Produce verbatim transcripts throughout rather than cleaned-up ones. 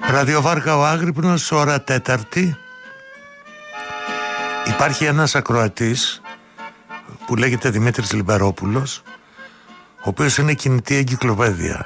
Ραδιοβάρκα ο Άγρυπνος, ώρα τέταρτη. Υπάρχει ένας ακροατής που λέγεται Δημήτρης Λιμπερόπουλος, ο οποίος είναι κινητή εγκυκλοπαίδεια,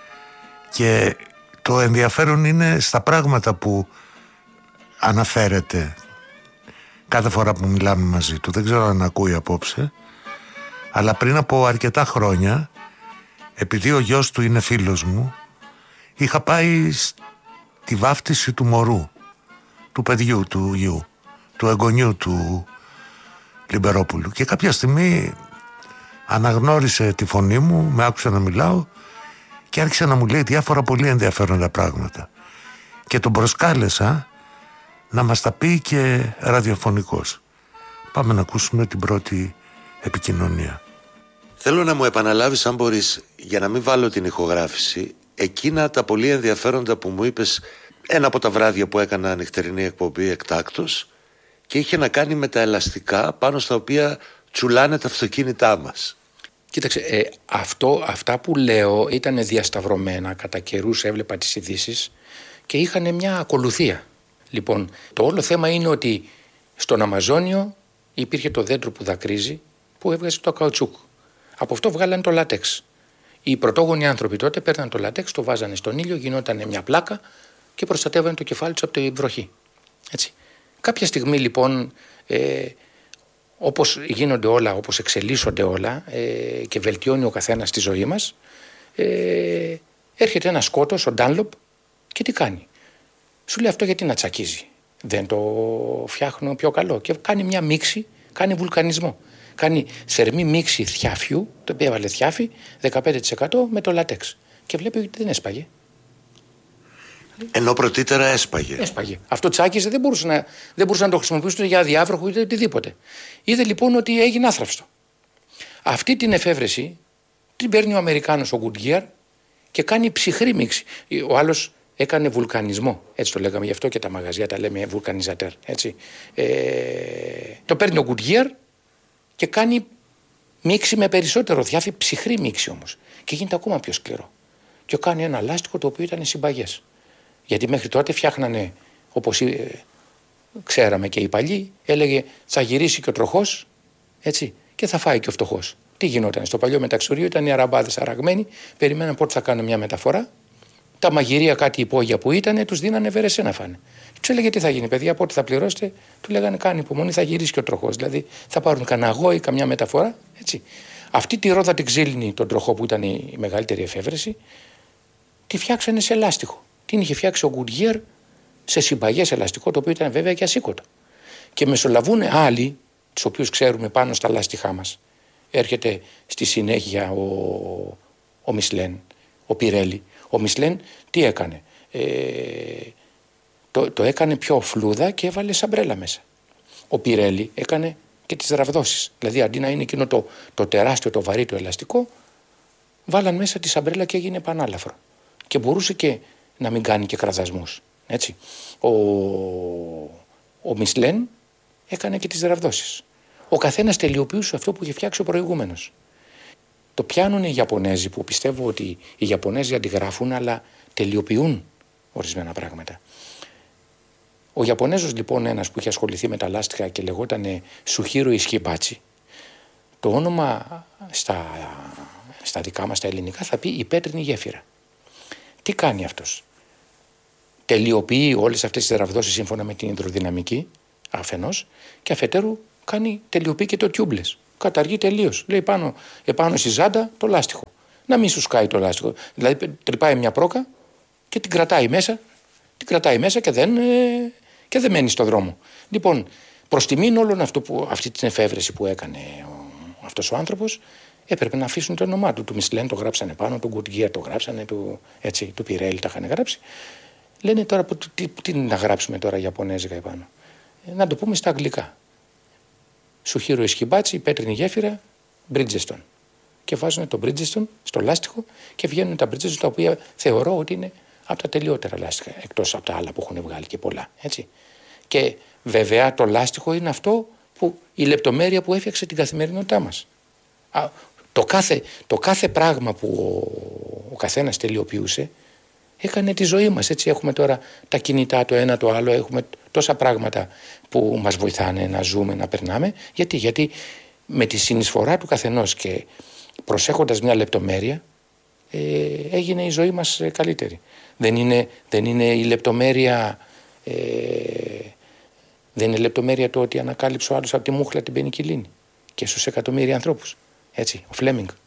και το ενδιαφέρον είναι στα πράγματα που αναφέρεται κάθε φορά που μιλάμε μαζί του. Δεν ξέρω αν ακούει απόψε, αλλά πριν από αρκετά χρόνια, επειδή ο γιος του είναι φίλος μου, είχα πάει στη βάφτιση του μωρού, του παιδιού, του γιου, του εγγονιού του Λιμπερόπουλου, και κάποια στιγμή αναγνώρισε τη φωνή μου, με άκουσε να μιλάω και άρχισε να μου λέει διάφορα πολύ ενδιαφέροντα πράγματα, και τον προσκάλεσα να μας τα πει και ραδιοφωνικός. Πάμε να ακούσουμε την πρώτη επικοινωνία. Θέλω να μου επαναλάβεις, αν μπορείς, για να μην βάλω την ηχογράφηση, εκείνα τα πολύ ενδιαφέροντα που μου είπες ένα από τα βράδια που έκανα νυχτερινή εκπομπή εκτάκτως, και είχε να κάνει με τα ελαστικά πάνω στα οποία τσουλάνε τα αυτοκίνητά μας. Κοίταξε, ε, αυτό, αυτά που λέω ήταν διασταυρωμένα, κατά καιρούς έβλεπα τις ειδήσεις και είχαν μια ακολουθία. Λοιπόν, το όλο θέμα είναι ότι στον Αμαζόνιο υπήρχε το δέντρο που δακρύζει, που έβγαζε το καουτσούκ. Από αυτό βγάλανε το λάτεξ. Οι πρωτόγονοι άνθρωποι τότε παίρναν το λάτεξ, το βάζανε στον ήλιο, γινόταν μια πλάκα και προστατεύανε το κεφάλι τους από τη βροχή. Έτσι. Κάποια στιγμή λοιπόν, ε, όπως γίνονται όλα, όπως εξελίσσονται όλα ε, και βελτιώνει ο καθένας τη ζωή μας, ε, έρχεται ένα σκότος, ο Ντάνλοπ, και τι κάνει. Σου λέει αυτό γιατί να τσακίζει. Δεν το φτιάχνω πιο καλό. Και κάνει μια μίξη, κάνει βουλκανισμό. Κάνει θερμή μίξη θιάφιου, το οποίο έβαλε θιάφι, δεκαπέντε τοις εκατό με το λατέξ. Και βλέπει ότι δεν έσπαγε. Ενώ πρωτήτερα έσπαγε. Έσπαγε. Αυτό τσάκιζε, δεν μπορούσε να, δεν μπορούσε να το χρησιμοποιήσει για διάβροχο ή οτιδήποτε. Είδε λοιπόν ότι έγινε άθραυστο. Αυτή την εφεύρεση την παίρνει ο Αμερικάνος ο Goodyear και κάνει ψυχρή μίξη. Ο άλλος έκανε βουλκανισμό. Έτσι το λέγαμε, γι' αυτό και τα μαγαζιά τα λέμε βουλκανιζατέρ. Έτσι. Ε, το παίρνει ο Goodyear και κάνει μίξη με περισσότερο θιάφι, ψυχρή μίξη όμως. Και γίνεται ακόμα πιο σκληρό. Και κάνει ένα λάστιχο το οποίο ήταν συμπαγές. Γιατί μέχρι τότε φτιάχνανε, όπως ε, ξέραμε και οι παλιοί, έλεγε θα γυρίσει και ο τροχός, έτσι, και θα φάει και ο φτωχός. Τι γινόταν? Στο παλιό μεταξουργείο ήταν οι αραμπάδες αραγμένοι, περιμέναν πότε θα κάνουν μια μεταφορά. Τα μαγειρία, κάτι υπόγεια που ήταν, τους δίνανε βερεσέ να φάνε. Του έλεγε τι θα γίνει, παιδιά, πότε θα πληρώσετε? Του λέγανε κάνει υπομονή, θα γυρίσει και ο τροχός. Δηλαδή θα πάρουν κανένα αγόη, καμιά μεταφορά. Έτσι. Αυτή τη ρόδα την ξύλινη, τον τροχό που ήταν η μεγαλύτερη εφεύρεση, τη φτιάξανε σε λάστιχο. Την είχε φτιάξει ο Goodyear σε συμπαγές ελαστικό, το οποίο ήταν βέβαια και ασήκωτο. Και μεσολαβούν άλλοι, τους οποίους ξέρουμε πάνω στα λάστιχά μας. Έρχεται στη συνέχεια ο, ο Μισλέν, ο Πιρέλι. Ο Μισλέν τι έκανε? Ε, το, το έκανε πιο φλούδα και έβαλε σαμπρέλα μέσα. Ο Πιρέλι έκανε και τις ραβδόσεις. Δηλαδή αντί να είναι εκείνο το, το τεράστιο, το βαρύ, το ελαστικό, βάλαν μέσα τη σαμπρέλα και έγινε πανάλαφρο. Και μπορούσε και να μην κάνει και κραδασμούς. Έτσι. Ο, ο Μισλέν έκανε και τις ραβδόσεις. Ο καθένας τελειοποιούσε αυτό που είχε φτιάξει ο προηγούμενος. Το πιάνουν οι Ιαπωνέζοι, που πιστεύω ότι οι Ιαπωνέζοι αντιγράφουν αλλά τελειοποιούν ορισμένα πράγματα. Ο Ιαπωνέζος λοιπόν, ένας που είχε ασχοληθεί με τα λάστιχα και λεγόταν Σουχίρο Ισχιμπάτσι, το όνομα στα, στα δικά μας τα ελληνικά θα πει η πέτρινη γέφυρα. Τι κάνει αυτός? Τελειοποιεί όλες αυτές τις ραβδόσεις σύμφωνα με την υδροδυναμική αφενός, και αφετέρου κάνει, τελειοποιεί και το tubeless. Καταργεί τελείως. Λέει πάνω, επάνω στη ζάντα το λάστιχο. Να μην σου σκάει το λάστιχο. Δηλαδή τρυπάει μια πρόκα και την κρατάει μέσα, την κρατάει μέσα και δεν, ε, και δεν μένει στο δρόμο. Λοιπόν, προς τιμήν όλων αυτό που, αυτή την εφεύρεση που έκανε ο, αυτός ο άνθρωπος, έπρεπε να αφήσουν το όνομά του. Του Μισλέν το γράψανε πάνω, του Goodyear το γράψανε, του, έτσι, του Πιρέλι τα είχαν γράψει. Λένε τώρα, τι, τι να γράψουμε τώρα Ιαπωνέζικα επάνω? Ε, να το πούμε στα αγγλικά. Σουχίρο Ισχιμπάτσι, η πέτρινη γέφυρα, Bridgestone. Και βάζουν το Bridgestone στο λάστιχο και βγαίνουν τα Bridgestone, τα οποία θεωρώ ότι είναι από τα τελειότερα λάστιχα, εκτός από τα άλλα που έχουν βγάλει και πολλά. Έτσι. Και βέβαια το λάστιχο είναι αυτό που η λεπτομέρεια που έφτιαξε την καθημερινότητά μας. Α, το, κάθε, το κάθε πράγμα που ο, ο καθένας τελειοποιούσε έκανε τη ζωή μας. Έτσι έχουμε τώρα τα κινητά, το ένα το άλλο, έχουμε τόσα πράγματα που μας βοηθάνε να ζούμε, να περνάμε. Γιατί, Γιατί με τη συνεισφορά του καθενός και προσέχοντας μια λεπτομέρεια, ε, έγινε η ζωή μας καλύτερη. Δεν είναι, δεν είναι η λεπτομέρεια... Ε, δεν είναι λεπτομέρεια το ότι ανακάλυψε ο άλλος από τη μούχλα την πενικυλίνη και στους εκατομμύρια ανθρώπους. Έτσι, ο Φλέμινγκ.